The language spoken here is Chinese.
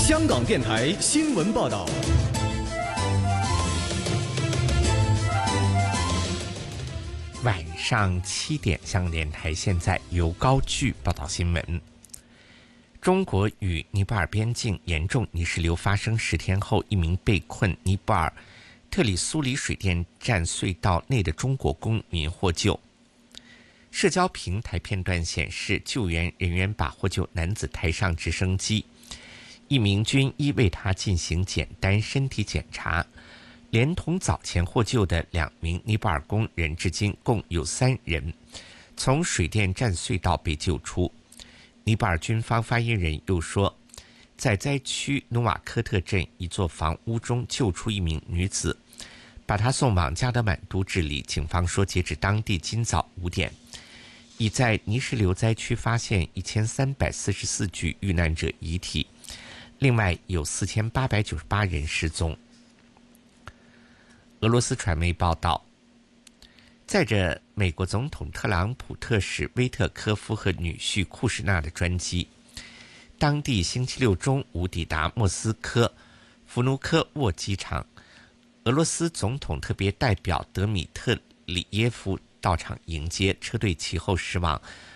香港电台新闻报道。 晚上7点，香港电台现在由高炬报道新闻。中国与尼泊尔边境严重泥石流发生10天后，一名被困尼泊尔特里苏里水电站隧道内的中国公民获救。社交平台片段显示，救援人员把获救男子抬上直升机，一名军医为他进行简单身体检查。连同早前获救的2名尼泊尔工人，至今共有3人从水电站隧道被救出。尼泊尔军方发言人又说，在灾区努瓦科特镇一座房屋中救出一名女子，把她送往加德满都治理。警方说，截止当地今早5点，已在泥石流灾区发现1344具遇难者遗体，另外有4898人失踪。俄罗斯传媒报道，载着美国总统特朗普特使威特科夫和女婿库什纳的专机，当地星期六中午抵达莫斯科弗卢科沃机场。俄罗斯总统特别代表德米特里耶夫到场迎接，车队其后驶往